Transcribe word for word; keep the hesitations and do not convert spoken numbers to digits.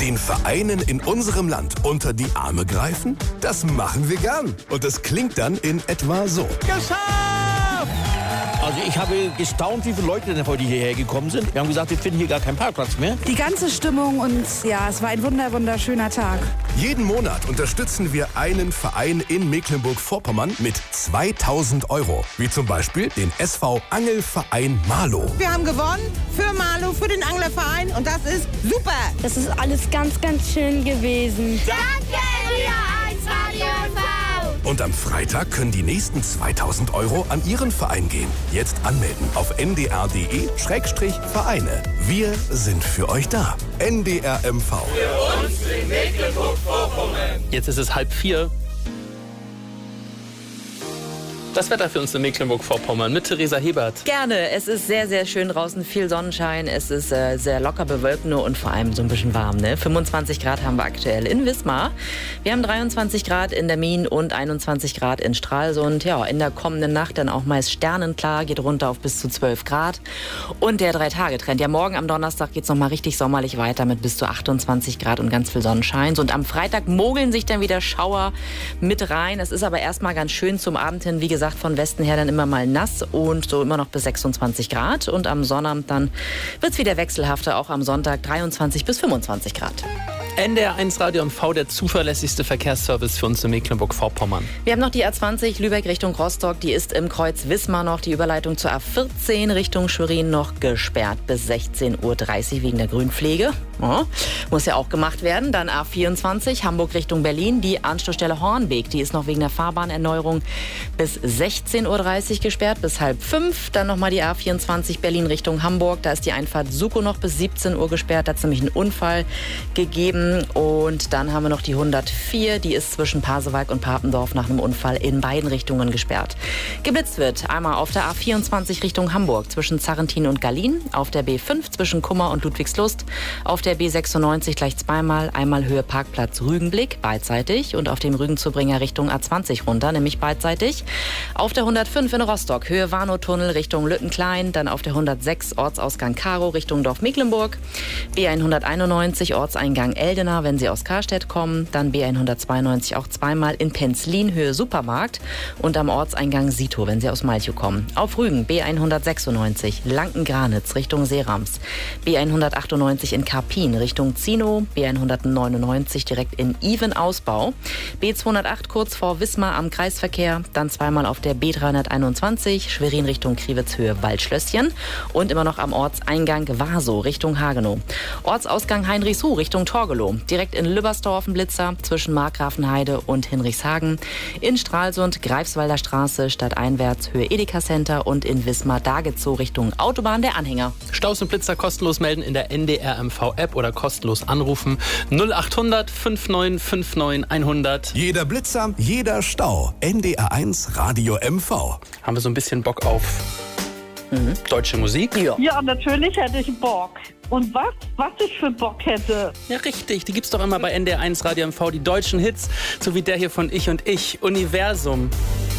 Den Vereinen in unserem Land unter die Arme greifen? Das machen wir gern. Und das klingt dann in etwa so. Geschafft! Also ich habe gestaunt, wie viele Leute denn heute hierher gekommen sind. Wir haben gesagt, wir finden hier gar keinen Parkplatz mehr. Die ganze Stimmung und ja, es war ein wunder, wunderschöner Tag. Jeden Monat unterstützen wir einen Verein in Mecklenburg-Vorpommern mit zweitausend Euro. Wie zum Beispiel den S V Angelverein Marlow. Wir haben gewonnen für Marlow, für den Anglerverein und das ist super. Das ist alles ganz, ganz schön gewesen. Danke, N D R eins Radio M V. Und am Freitag können die nächsten zweitausend Euro an Ihren Verein gehen. Jetzt anmelden auf n d r punkt d e Schrägstrich Vereine. Wir sind für euch da. N D R M V. Für uns in Mecklenburg-Vorpommern. Jetzt ist es halb vier. Das Wetter für uns in Mecklenburg-Vorpommern mit Theresa Hebert. Gerne. Es ist sehr, sehr schön draußen. Viel Sonnenschein. Es ist äh, sehr locker bewölkt nur und vor allem so ein bisschen warm. Ne? fünfundzwanzig Grad haben wir aktuell in Wismar. Wir haben dreiundzwanzig Grad in der Mien und einundzwanzig Grad in Stralsund. Ja, in der kommenden Nacht dann auch meist sternenklar. Geht runter auf bis zu zwölf Grad. Und der Drei-Tage-Trend. Ja, morgen am Donnerstag geht es nochmal richtig sommerlich weiter mit bis zu achtundzwanzig Grad und ganz viel Sonnenschein. Und am Freitag mogeln sich dann wieder Schauer mit rein. Es ist aber erstmal ganz schön zum Abend hin. Wie gesagt, von Westen her dann immer mal nass und so immer noch bis sechsundzwanzig Grad. Und am Sonnabend dann wird es wieder wechselhafter, auch am Sonntag dreiundzwanzig bis fünfundzwanzig Grad. N D R eins Radio M V, der zuverlässigste Verkehrsservice für uns in Mecklenburg-Vorpommern. Wir haben noch die A zwanzig Lübeck Richtung Rostock. Die ist im Kreuz Wismar noch. Die Überleitung zur A vierzehn Richtung Schwerin noch gesperrt bis sechzehn Uhr dreißig wegen der Grünpflege. Ja, muss ja auch gemacht werden. Dann A vierundzwanzig Hamburg Richtung Berlin. Die Anschlussstelle Hornbeek, die ist noch wegen der Fahrbahnerneuerung bis sechzehn Uhr dreißig gesperrt, bis halb fünf. Dann nochmal die A vierundzwanzig Berlin Richtung Hamburg. Da ist die Einfahrt Suko noch bis siebzehn Uhr gesperrt. Da hat es nämlich einen Unfall gegeben. Und dann haben wir noch die hundertvier, die ist zwischen Pasewalk und Papendorf nach einem Unfall in beiden Richtungen gesperrt. Geblitzt wird einmal auf der A vierundzwanzig Richtung Hamburg zwischen Zarrentin und Gallien, auf der B fünf zwischen Kummer und Ludwigslust, auf der B sechsundneunzig gleich zweimal, einmal Höhe Parkplatz Rügenblick, beidseitig und auf dem Rügenzubringer Richtung A zwanzig runter, nämlich beidseitig. Auf der hundertfünf in Rostock, Höhe Warnow-Tunnel Richtung Lüttenklein, dann auf der hundertsechs Ortsausgang Karow Richtung Dorf Mecklenburg, B hunderteinundneunzig Ortseingang Eldener, wenn Sie aus Karstedt kommen, dann B hundertzweiundneunzig auch zweimal in Penzlin, Höhe Supermarkt und am Ortseingang Sito, wenn Sie aus Malchow kommen. Auf Rügen B hundertsechsundneunzig Lanken-Granitz Richtung Seerams, B hundertachtundneunzig in Karpin Richtung Zino, B hundertneunundneunzig direkt in Even-Ausbau, B zweihundertacht kurz vor Wismar am Kreisverkehr, dann zweimal auf der B dreihunderteinundzwanzig Schwerin Richtung Kriwitz Höhe Waldschlösschen und immer noch am Ortseingang Vaso Richtung Hagenow. Ortsausgang Heinrichsruh Richtung Torgelow. Direkt in Lübbersdorf ein Blitzer zwischen Markgrafenheide und Hinrichshagen. In Stralsund Greifswalder Straße stadteinwärts Höhe Edeka Center und in Wismar Dagezow Richtung Autobahn der Anhänger. Staus und Blitzer kostenlos melden in der N D R M V App oder kostenlos anrufen null achthundert fünfundneunzig neunundfünfzig hundert. Jeder Blitzer, jeder Stau. N D R eins Radio M V. Haben wir so ein bisschen Bock auf mhm. deutsche Musik? Ja. ja, natürlich hätte ich Bock. Und was? Was ich für Bock hätte? Ja, richtig. Die gibt's doch immer bei N D R eins Radio M V. Die deutschen Hits, so wie der hier von Ich und Ich. Universum.